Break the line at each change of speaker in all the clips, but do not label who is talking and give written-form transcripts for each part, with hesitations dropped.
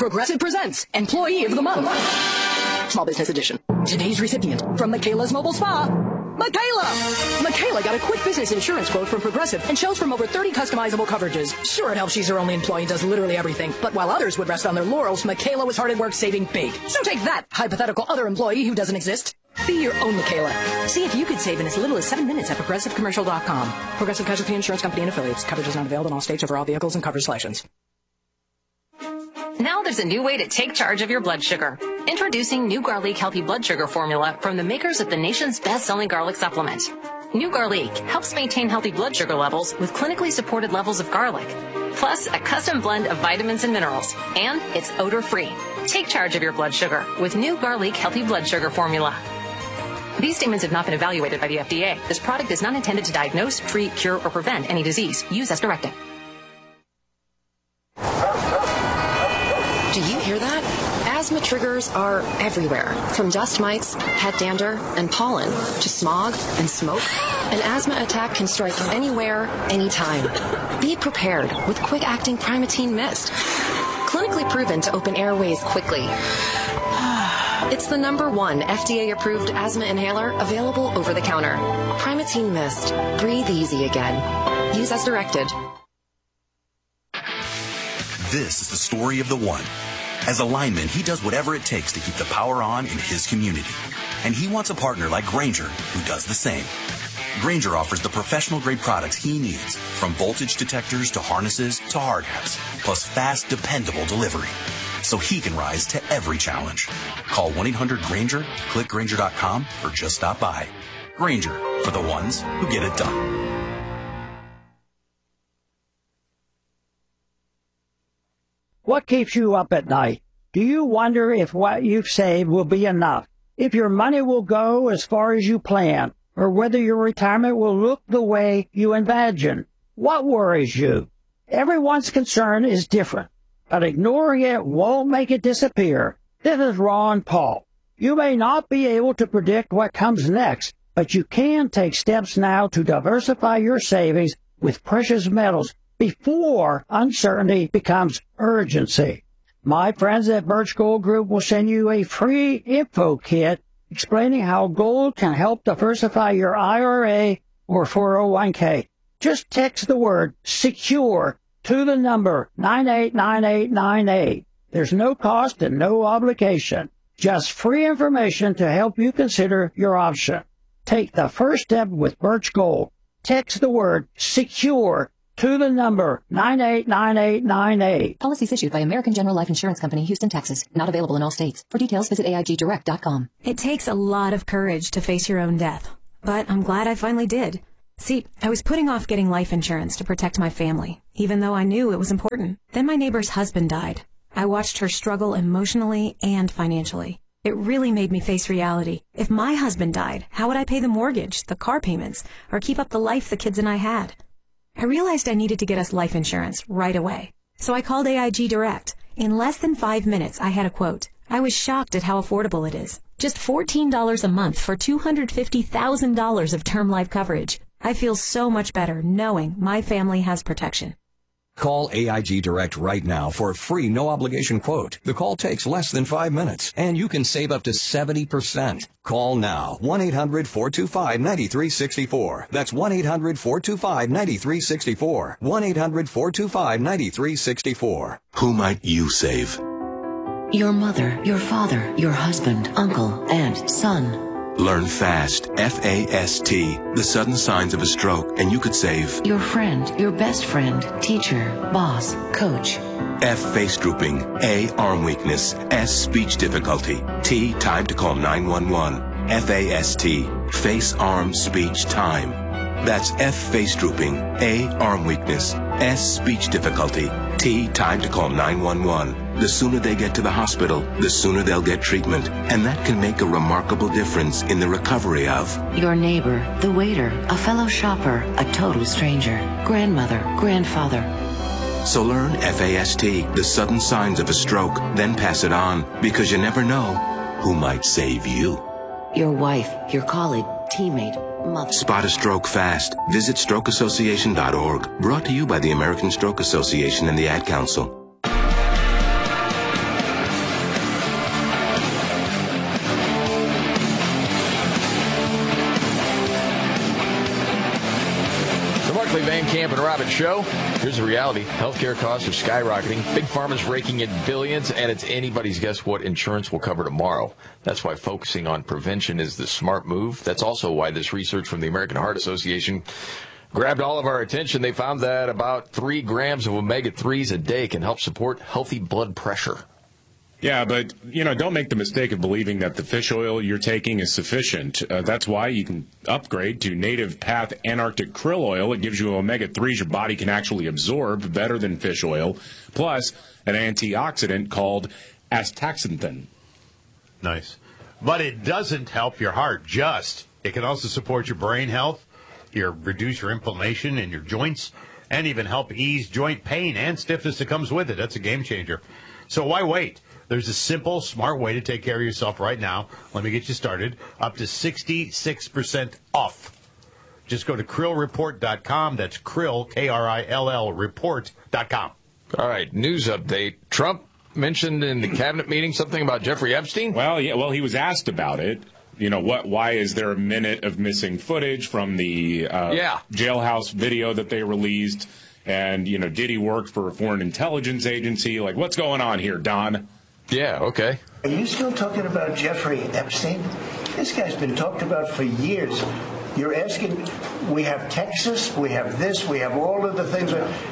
Progressive presents Employee of the Month. Small Business Edition. Today's recipient from Michaela's Mobile Spa, Michaela! Michaela got a quick business insurance quote from Progressive and chose from over 30 customizable coverages. Sure, it helps she's her only employee and does literally everything. But while others would rest on their laurels, Michaela was hard at work saving big. So take that, hypothetical other employee who doesn't exist. Be your own Michaela. See if you could save in as little as 7 minutes at ProgressiveCommercial.com. Progressive Casualty Insurance Company and Affiliates. Coverage is not available in all states or for all vehicles and coverage selections.
Now there's a new way to take charge of your blood sugar. Introducing New Garlic Healthy Blood Sugar Formula from the makers of the nation's best-selling garlic supplement. New Garlic helps maintain healthy blood sugar levels with clinically supported levels of garlic, plus a custom blend of vitamins and minerals, and it's odor-free. Take charge of your blood sugar with New Garlic Healthy Blood Sugar Formula. These statements have not been evaluated by the FDA. This product is not intended to diagnose, treat, cure, or prevent any disease. Use as directed.
Do you hear that? Asthma triggers are everywhere, from dust mites, head dander, and pollen, to smog and smoke. An asthma attack can strike anywhere, anytime. Be prepared with quick-acting Primatene Mist. Clinically proven to open airways quickly. It's the #1 FDA-approved asthma inhaler available over the counter. Primatene Mist. Breathe easy again. Use as directed.
This is the story of the one. As a lineman, he does whatever it takes to keep the power on in his community. And he wants a partner like Grainger who does the same. Grainger offers the professional-grade products he needs, from voltage detectors to harnesses to hard hats, plus fast, dependable delivery, so he can rise to every challenge. Call 1-800-GRAINGER, click Grainger.com, or just stop by. Grainger, for the ones who get it done.
What keeps you up at night? Do you wonder if what you've saved will be enough? If your money will go as far as you plan? Or whether your retirement will look the way you imagine? What worries you? Everyone's concern is different, but ignoring it won't make it disappear. This is Ron Paul. You may not be able to predict what comes next, but you can take steps now to diversify your savings with precious metals before uncertainty becomes urgency. My friends at Birch Gold Group will send you a free info kit explaining how gold can help diversify your IRA or 401k. Just text the word SECURE to the number 989898. There's no cost and no obligation. Just free information to help you consider your option. Take the first step with Birch Gold. Text the word SECURE to the number 989898.
Policies issued by American General Life Insurance Company, Houston, Texas. Not available in all states. For details, visit AIGdirect.com.
It takes a lot of courage to face your own death, but I'm glad I finally did. See, I was putting off getting life insurance to protect my family, even though I knew it was important. Then my neighbor's husband died. I watched her struggle emotionally and financially. It really made me face reality. If my husband died, how would I pay the mortgage, the car payments, or keep up the life the kids and I had? I realized I needed to get us life insurance right away. So I called AIG Direct. In less than 5 minutes, I had a quote. I was shocked at how affordable it is. Just $14 a month for $250,000 of term life coverage. I feel so much better knowing my family has protection.
Call AIG Direct right now for a free no-obligation quote. The call takes less than 5 minutes, and you can save up to 70%. Call now. 1-800-425-9364. That's 1-800-425-9364. 1-800-425-9364.
Who might you save?
Your mother, your father, your husband, uncle, aunt, son.
Learn FAST, F-A-S-T, the sudden signs of a stroke, and you could save
your friend, your best friend, teacher, boss, coach.
F, face drooping. A, arm weakness. S, speech difficulty. T, time to call 911. F-A-S-T, face, arm, speech, time. That's F, face drooping. A, arm weakness. S, speech difficulty. T, time to call 911. The sooner they get to the hospital, the sooner they'll get treatment. And that can make a remarkable difference in the recovery of
your neighbor, the waiter, a fellow shopper, a total stranger, grandmother, grandfather.
So learn FAST, the sudden signs of a stroke, then pass it on, because you never know who might save you.
Your wife, your colleague, teammate, mother.
Spot a stroke fast. Visit strokeassociation.org. Brought to you by the American Stroke Association and the Ad Council.
Markley, Van Camp, and Robbins Show. Here's the reality. Healthcare costs are skyrocketing. Big Pharma's raking in billions, and it's anybody's guess what insurance will cover tomorrow. That's why focusing on prevention is the smart move. That's also why this research from the American Heart Association grabbed all of our attention. They found that about 3 grams of omega-3s a day can help support healthy blood pressure.
Yeah, but, don't make the mistake of believing that the fish oil you're taking is sufficient. That's why you can upgrade to Native Path Antarctic Krill Oil. It gives you omega-3s your body can actually absorb better than fish oil, plus an antioxidant called astaxanthin.
Nice. But it doesn't help your heart just. It can also support your brain health, reduce your inflammation in your joints, and even help ease joint pain and stiffness that comes with it. That's a game changer. So why wait? There's a simple, smart way to take care of yourself right now. Let me get you started. Up to 66% off. Just go to krillreport.com. That's Krill, K-R-I-L-L, report.com.
All right, news update. Trump mentioned in the cabinet meeting something about Jeffrey Epstein?
Well, he was asked about it. Why is there a minute of missing footage from the jailhouse video that they released? And, did he work for a foreign intelligence agency? Like, what's going on here, Don?
Yeah, okay.
Are you still talking about Jeffrey Epstein? This guy's been talked about for years. You're asking, we have Texas, we have this, we have all of the things.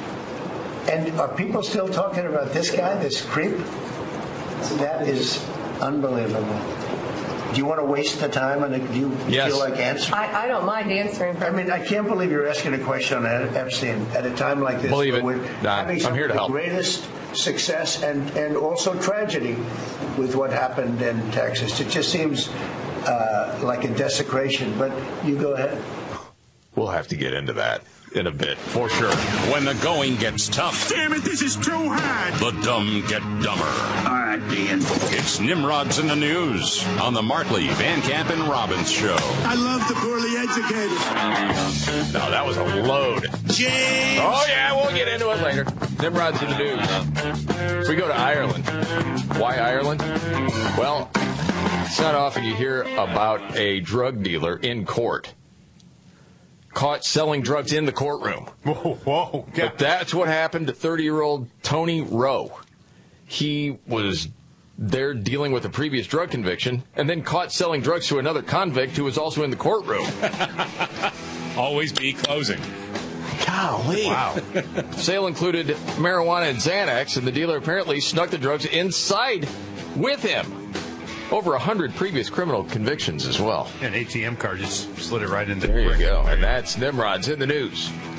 And are people still talking about this guy, this creep? That is unbelievable. Do you want to waste the time? And do you feel like answering?
I don't mind answering.
I mean, I can't believe you're asking a question on Epstein at a time like this.
Believe it.
I'm
here to help.
The greatest success and also tragedy with what happened in Texas. It just seems like a desecration. But you go ahead.
We'll have to get into that in a bit, for sure.
When the going gets tough.
Damn it, this is too hard.
The dumb get dumber.
All right, Ian.
It's Nimrod's in the News on the Markley, Van Camp, and Robbins Show.
I love the poorly educated.
No, that was a load.
James!
Oh, yeah, we'll get into it later. Nimrod's in the News. We go to Ireland. Why Ireland? Well, it's not often you hear about a drug dealer in court caught selling drugs in the courtroom.
Whoa.
Yeah. But that's what happened to 30-year-old Tony Rowe. He was there dealing with a previous drug conviction and then caught selling drugs to another convict who was also in the courtroom.
Always be closing.
Golly. Wow. Sale included marijuana and Xanax, and the dealer apparently snuck the drugs inside with him. Over 100 previous criminal convictions as well.
An ATM card just slid it right in
there. There you go. And that's Nimrod's in the News.